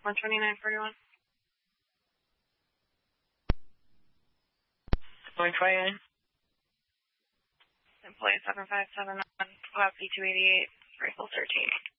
12941. 129. Employee 7579, Class B288, Rifle 13.